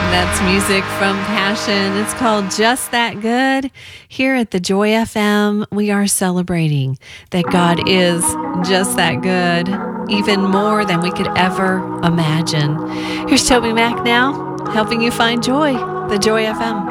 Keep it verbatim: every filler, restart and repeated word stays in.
That's music from Passion. It's called Just That Good. Here at the Joy F M, we are celebrating that God is just that good, even more than we could ever imagine. Here's Toby Mac now, helping you find joy, the Joy F M.